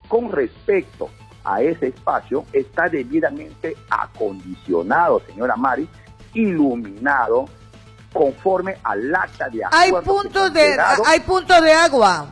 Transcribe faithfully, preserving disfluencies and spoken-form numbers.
con respecto a ese espacio está debidamente acondicionado, señora Mari, iluminado, conforme al acta de acuerdo. Hay puntos de, hay puntos de agua.